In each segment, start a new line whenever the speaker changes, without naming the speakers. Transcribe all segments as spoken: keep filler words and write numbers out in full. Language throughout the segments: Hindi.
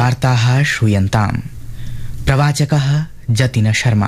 वार्ताः श्रूयन्ताम्। प्रवाचकः जतिन शर्मा।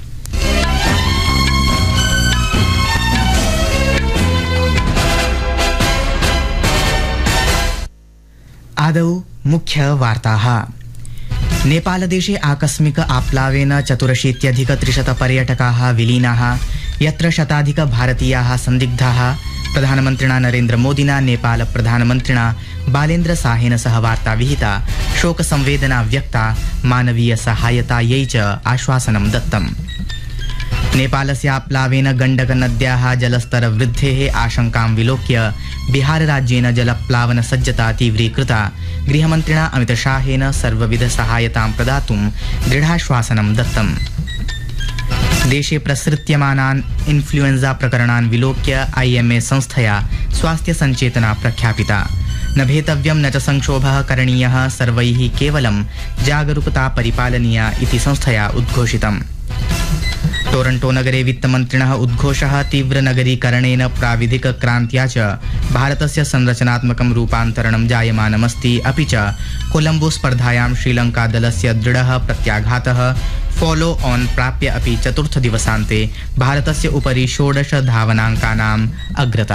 आदौ मुख्य वार्ताः। नेपालदेशे आकस्मिक आप्लावेन चतुरशीत्यधिक त्रिशत पर्यटकाः विलीनाः, यत्र शताधिक भारतीयाः संदिग्धाः। प्रधानमन्त्रिणा नरेन्द्र मोदिना नेपाल प्रधानमन्त्रिणा बालेन्द्र शाहेन सह वार्ता विहिता, शोक संवेदना व्यक्ता, मानवीय सहायतायै च आश्वासनं दत्तम्। नेपालस्य आप्लावेन गण्डक नद्याः जलस्तर वृद्धेः आशंकां विलोक्य बिहार राज्येन जलप्लावन सज्जता तीव्रीकृता। गृहमन्त्रिणा अमित शाहेन सर्वविध सहायतां प्रदातुं दृढाश्वासनं दत्तम्। देशे प्रसृत्यमानान् इन्फ्लुएन्जा प्रकरणान् विलोक्य आईएमए संस्थया स्वास्थ्य सञ्चेतना प्रख्यापिता। न भेतव्यं न च संक्षोभः करणीयः, सर्वैः केवलं जागरूकता परिपालनीया इति संस्थया उद्घोषितम्। टोरंटो नगरे वित्तमन्त्रिणः उद्घोषः, तीव्रनगरीकरणेन प्राविधिक क्रान्त्या च भारतस्य संरचनात्मकं रूपान्तरणं जायमानमस्ति। अपि च कोलंबो स्पर्धायां श्रीलंका दलस्य दृढः प्रत्याघातः। फॉलो ऑन प्राप्य अपि चतुर्थ दिवसान्ते भारतस्य उपरि षोडश धावनाङ्कानाम् अग्रता।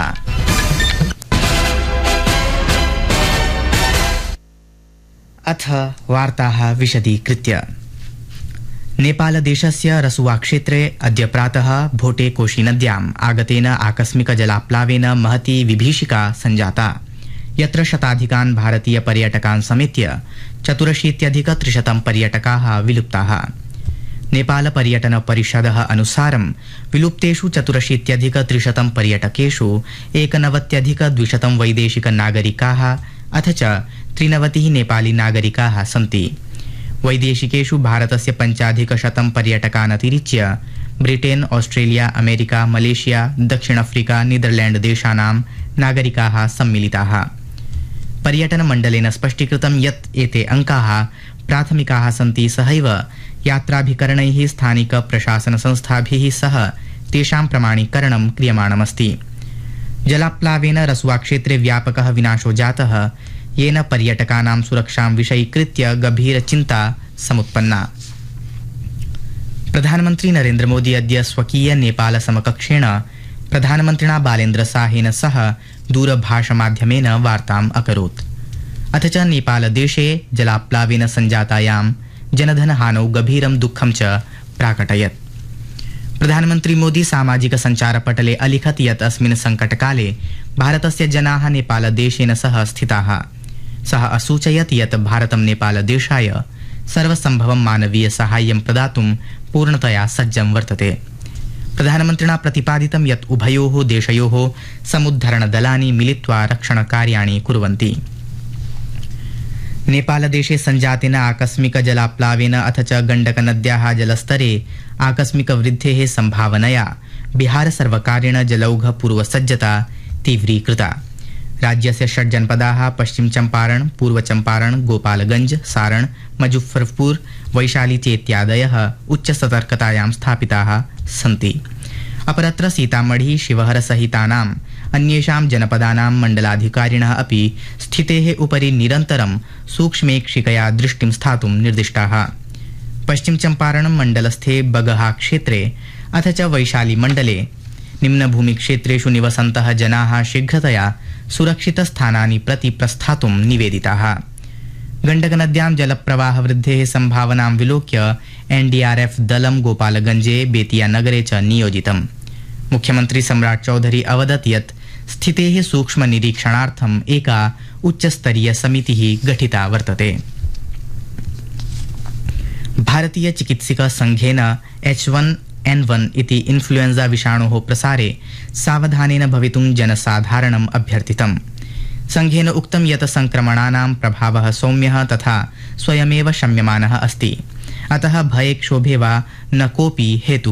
अथ वार्ताः विशदीकृत्य। नेपालदेशस्य रसुवा क्षेत्रे अद्य प्रातः भोटे कोशी नद्याम् आगतेन आकस्मिक जलाप्लावेन महती विभीषिका सञ्जाता, यत्र शताधिकान् भारतीय पर्यटकान् समेत्य चतुरशीत्यधिक त्रिशतं पर्यटकाः विलुप्ताः। नेपाल पर्यटन परिषदः अनुसारं विलुप्तेषु चतुरशीत्यधिक त्रिशतं पर्यटकेषु एकनवत्यधिक द्विशतं वैदेशिक नागरिकाः अथ च त्रिनवतिः नेपाली नागरिकाः सन्ति। वैदेशिकेषु भारतस्य पञ्चाधिकशतं पर्यटकान् अतिरिच्य ब्रिटेन, ऑस्ट्रेलिया, अमेरिका, मलेशिया, दक्षिण अफ्रीका, नीदरलैंड देशानां नागरिकाः सम्मिलिताः। पर्यटन मण्डलेन स्पष्टीकृतं यत् एते अंकाः प्राथमिकाः सन्ति। सहैव यात्राभिकरणैः स्थानिक प्रशासन संस्थाभिः सह तेषां प्रमाणीकरणं क्रियमाणमस्ति। जलाप्लावेन रसुवा क्षेत्रे व्यापकः विनाशो जातः, येन पर्यटकानां सुरक्षां विषयीकृत्य गभीर चिन्ता समुत्पन्ना। प्रधानमन्त्री नरेन्द्र मोदी अद्य स्वकीय नेपाल समकक्षेण प्रधानमन्त्रिणा बालेन्द्र शाहेन सह दूरभाषमाध्यमेन वार्ताम् अकरोत्। अथ च नेपालदेशे जलाप्लावेन सञ्जातायां जनधनहानौ गभीरं दुःखं च प्राकटयत्। प्रधानमन्त्री मोदी सामाजिक सञ्चारपटले अलिखत् यत् अस्मिन् संकटकाले भारतस्य जनाः नेपालदेशेन सह स्थिताः। सः असूचयत् यत् भारतं नेपालदेशाय सर्वसम्भवं मानवीय साहाय्यं प्रदातुं पूर्णतया सज्जं वर्तते। प्रधानमन्त्रिणा प्रतिपादितं यत् उभयोः देशयोः समुद्धरणदलानि मिलित्वा रक्षणकार्याणि कुर्वन्ति। नेपालदेशे सञ्जातेन आकस्मिक जलाप्लावेन अथ च गण्डक नद्याः जलस्तरे आकस्मिक वृद्धेः सम्भावनया बिहार सर्वकारेण जलौघ पूर्वसज्जता तीव्रीकृता। राज्यस्य षड् जनपदाः पश्चिम चंपारण, पूर्व चंपारण, गोपालगंज, सारण, मुजफ्फरपुर, वैशाली चेत्यादयः उच्च सतर्कतायां स्थापिताः सन्ति। अपरत्र सीतामढ़ी, शिवहर सहितानाम् अन्येषां जनपदानां मण्डलाधिकारिणः अपि स्थितेः उपरि निरन्तरं सूक्ष्मेक्षिकया दृष्टिं स्थातुं निर्दिष्टाः। पश्चिम चंपारण मण्डलस्थे बगहा क्षेत्रे अथ च वैशाली मण्डले निम्नभूमिक्षेत्रेषु निवसन्तः जनाः शीघ्रतया सुरक्षितस्थानानि प्रति प्रस्थातुं निवेदिताः। गण्डकनद्यां जलप्रवाह वृद्धेः सम्भावनां विलोक्य एनडीआरएफ दलं गोपालगंजे, बेतिया नगरे च नियोजितम्। मुख्यमंत्री सम्राट चौधरी अवदत् यत् स्थितेः सूक्ष्म निरीक्षणार्थम् एका उच्चस्तरीय समितिः गठिता वर्तते। भारतीय चिकित्सक संघेन एच वन एन वन इति इन्फ्लुएन्जा विषाणोः प्रसारे सावधानेन भवितुं जनसाधारणम् अभ्यर्थितम्। संघेन उक्तं यत् संक्रमणानां प्रभावः सौम्यः तथा स्वयमेव शम्यमानः अस्ति, अतः भये क्षोभे वा न कोऽपि हेतु